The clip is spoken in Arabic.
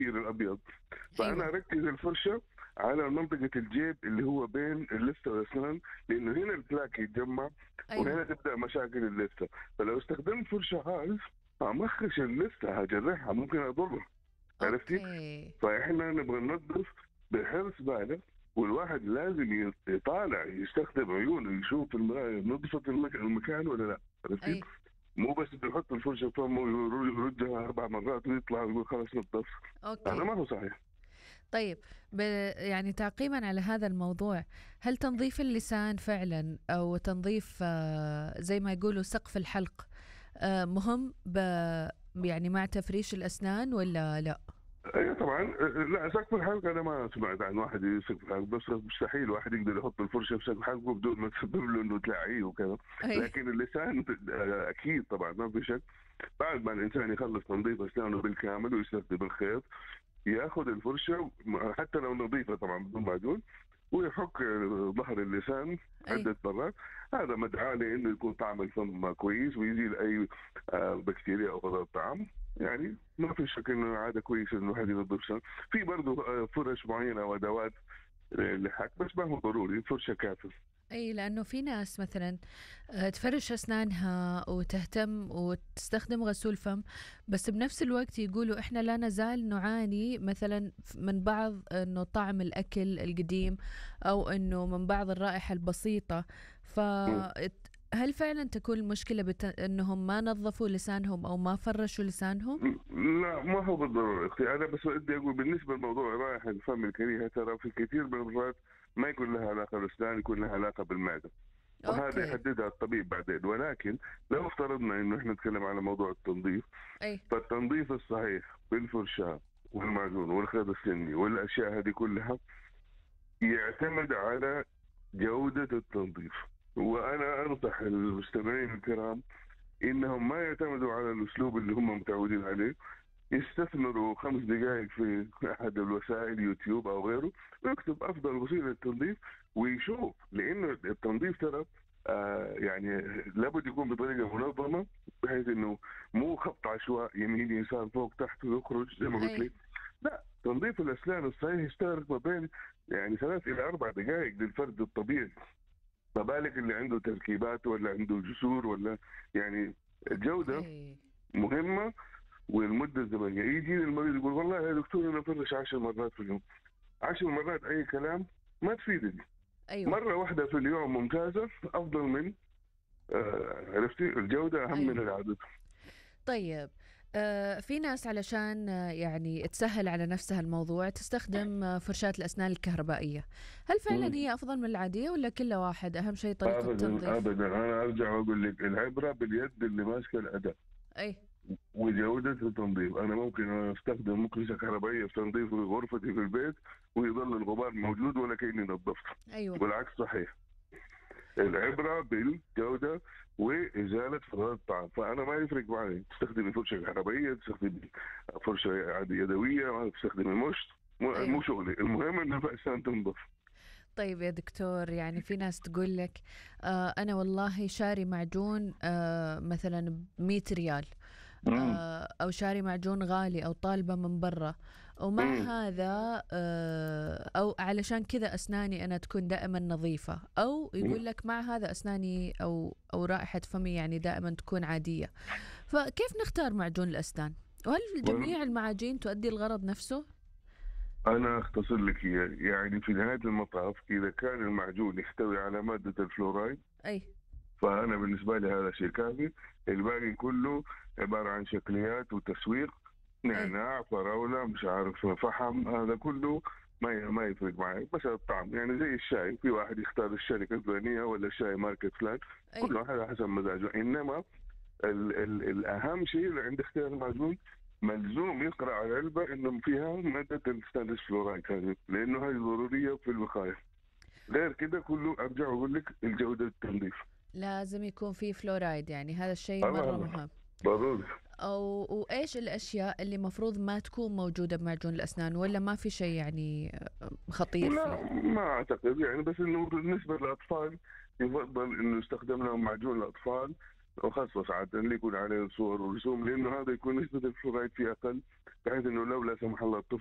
الكثير الابيض. فانا أيوة. اركز الفرشه على منطقه الجيب اللي هو بين اللثه والاسنان، لانه هنا البلاك يتجمع أيوة. وهنا تبدا مشاكل اللثه. فلو استخدمت فرشه هايز همخش اللثه، هجرحها، ممكن اضرها. عرفتي؟ أوكي. فاحنا نبغى ننظف بحرص بالغ، والواحد لازم يطالع، يستخدم عيونه، يشوف المرايه نظفت المكان ولا لا. عرفتي؟ أي. مو بس يحط الفرشه في فمه ويردها 4 مرات ويطلع ويقول خلاص نظف. هذا أوكي. ما هو صحيح. طيب، ب... يعني تعقيبا على هذا الموضوع، هل تنظيف اللسان فعلا أو تنظيف زي ما يقولوا سقف الحلق مهم يعني مع تفريش الأسنان ولا لا؟ اي طبعا. لا، سقف الحلق انا ما سمعت عن واحد يسقف الحلق، بس مستحيل واحد يقدر يحط الفرشه في سقف حلقه بدون ما تسبب له انه تلاعيه وكذا. أي. لكن اللسان اكيد طبعا ما في شك. بعد ما الانسان يخلص تنظيف اسنانه بالكامل ويستخدم الخيط، ياخذ الفرشه حتى لو نظيفه طبعا بدون معجون، ويحك ظهر اللسان أي. عده مرات. هذا مدعاة لانه يكون طعم الفم كويس ويزيل اي بكتيريا او فضلات طعام. يعني ما في شك انه عاده كويسه انه الواحد ينظف سنانه. في برضه فرش معينه وادوات للحك، بس ما هو ضروري، فرشه كافيه. اي، لانه في ناس مثلا تفرش اسنانها وتهتم وتستخدم غسول فم، بس بنفس الوقت يقولوا احنا لا نزال نعاني مثلا من بعض انه طعم الاكل القديم، او انه من بعض الرائحة البسيطة. فهل فعلا تكون المشكلة انهم ما نظفوا لسانهم او ما فرشوا لسانهم؟ لا، ما هو بالضروره اختي. انا بس بدي اقول بالنسبه لموضوع رائحه الفم الكريهه، ترى في كثير من المرات ما يكون لها علاقه بالاسنان، يكون لها علاقه بالمعده، وهذا اوكي. يحددها الطبيب بعدين. ولكن لو افترضنا انه احنا نتكلم على موضوع التنظيف، اي. فالتنظيف الصحيح بالفرشاه والمعجون والخيط السني والاشياء هذه كلها يعتمد على جوده التنظيف. وانا انصح المستمعين الكرام انهم ما يعتمدوا على الاسلوب اللي هم متعودين عليه. يستثمروا 5 دقائق في احد الوسائل، يوتيوب او غيره، ويكتب افضل وسيله تنظيف ويشوف. لانه التنظيف ترى يعني لابد يكون بطريقه منظمه، بحيث انه مو خبط عشواء يمين يسار فوق تحت ويخرج زي ما قلت اي. لك. لا، تنظيف الاسنان الصحيح يستغرق ما بين يعني 3 إلى 4 دقائق للفرد الطبيعي، ما بالك اللي عنده تركيبات ولا عنده جسور ولا يعني. الجوده اوكي. مهمه، والمده الزمنيه. يجي المريض يقول والله يا دكتور انا افرش 10 مرات في اليوم. 10 مرات اي كلام، ما تفيدني. ايوه. مره واحده في اليوم ممتازه، افضل من عرفتي، الجوده اهم ايوه. من العدد. طيب، في ناس علشان يعني تسهل على نفسها الموضوع تستخدم فرشاة الأسنان الكهربائية. هل فعلا مم. هي أفضل من العادية ولا كل واحد أهم شيء طريقة ابدا التنظيف؟ ابدا، انا ارجع واقول لك العبره باليد اللي ماسكه الاداء أي. وجوده التنظيف. انا ممكن استخدم مكنسه كهربائيه في تنظيف غرفتي في البيت ويظل الغبار موجود ولا كاني نظفت. أيوة. والعكس صحيح. العبره بالجوده وازاله فضلات الطعام. فانا ما يفرق معي تستخدمي فرشه كهربائيه، تستخدمي فرشه عاديه يدويه، ما تستخدمي مشط، مو أيوة. شغلي. المهم ان الانسان تنظف. طيب يا دكتور، يعني في ناس تقول لك أنا والله شاري معجون مثلا ب100 ريال، امم أو شاري معجون غالي أو طالبة من برا، ومع امم هذا أو علشان كذا أسناني أنا تكون دائما نظيفة، أو يقول لك مع هذا أسناني أو رائحة فمي يعني دائما تكون عادية. فكيف نختار معجون الأسنان؟ وهل جميع المعاجين تؤدي الغرض نفسه؟ انا اختصر لك اياه. يعني في نهايه المطاف اذا كان المعجون يحتوي على ماده الفلورايد، أي. فانا بالنسبه لي هذا شيء كافي. الباقي كله عباره عن شكليات وتسويق، أي. نعناع، فراوله، مش عارف، فحم، هذا كله ما يفرق معي. بس الطعم يعني زي الشاي، في واحد يختار الشركه الفلانيه ولا الشاي ماركه فلان، كل أي. واحد على حسب مزاجه. انما ال الاهم شيء اللي عند اختيار المعجون، ملزوم يقرا على العلبه انه فيها ماده الستانلس فلورايد هذه، لانه هذه ضروريه في الوقايه. غير كده كله ارجع واقول لك الجوده التنظيف. لازم يكون في فلورايد، يعني هذا الشيء الله مرة الله، مهم. ضروري. وإيش الأشياء اللي مفروض ما تكون موجودة بمعجون الأسنان، ولا ما في شيء يعني خطير فيه؟ لا، ما اعتقد يعني. بس انه بالنسبه للاطفال يفضل انه يستخدم لهم معجون الاطفال مخصص عادة اللي يكون عليه صور ورسوم، لأنه هذا يكون نسبة الفلورايد فيه أقل، بحيث إنه لو لا سمح الله الطفل